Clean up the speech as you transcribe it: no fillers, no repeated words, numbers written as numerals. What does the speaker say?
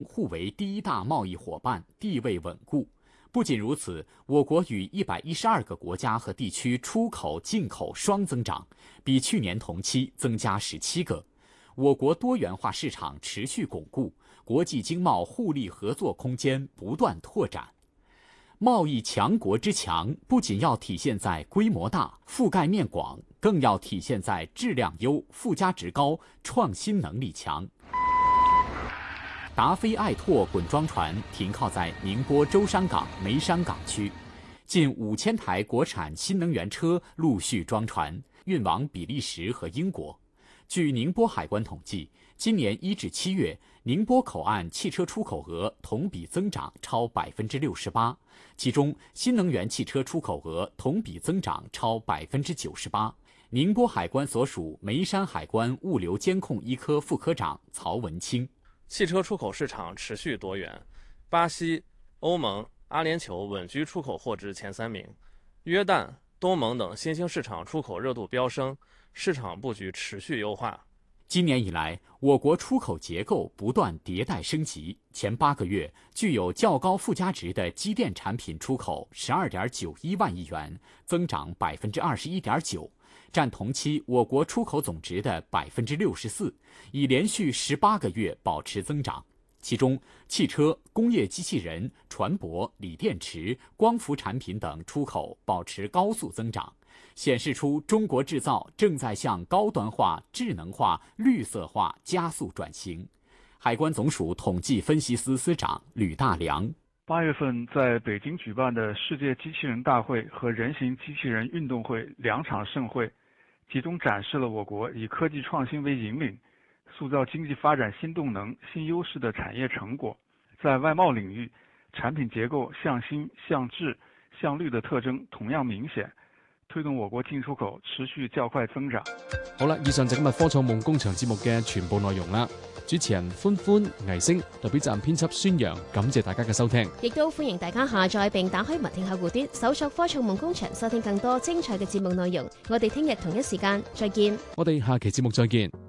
互为第一大贸易伙伴，地位稳固。不仅如此，我国与112个国家和地区出口、进口双增长，比去年同期增加17个。我国多元化市场持续巩固，国际经贸互利合作空间不断拓展。贸易强国之强，不仅要体现在规模大、覆盖面广，更要体现在质量优、附加值高、创新能力强。达飞爱拓滚装船停靠在宁波舟山港梅山港区，近5000台国产新能源车陆续装船，运往比利时和英国。据宁波海关统计，今年1至7月，宁波口岸汽车出口额同比增长超68%，其中新能源汽车出口额同比增长超98%。宁波海关所属梅山海关物流监控一科副科长曹文清。 汽车出口市场持续多元，巴西、欧盟、阿联酋稳居出口货值前3名，约旦、东盟等新兴市场出口热度飙升，市场布局持续优化。 今年以来，我国出口结构不断迭代升级。前8个月，具有较高附加值的机电产品出口12.91万亿元，增长21.9%，占同期我国出口总值的64%，已连续18个月保持增长。其中，汽车、工业机器人、船舶、锂电池、光伏产品等出口保持高速增长，显示出中国制造正在向高端化、智能化、绿色化加速转型。海关总署统计分析司司长吕大良 ：8月份在北京举办的世界机器人大会和人形机器人运动会2场盛会，集中展示了我国以科技创新为引领，塑造经济发展新动能、新优势的产业成果。在外贸领域，产品结构向新、向质、向绿的特征同样明显，推動我國進出口持續較快增長。 好啦，以上就今日科創夢工場節目嘅全部內容啦。主持人歡歡、倪星，代表站編輯孫陽，感謝大家嘅收聽。 亦都歡迎大家下載並打開密聽客戶端，搜索科創夢工場，收聽更多精彩嘅節目內容。我哋聽日同一時間再見。 我哋下期節目再見。